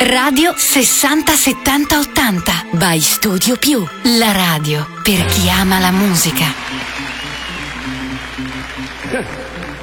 Radio 60 70 80 by Studio Più, la radio per chi ama la musica.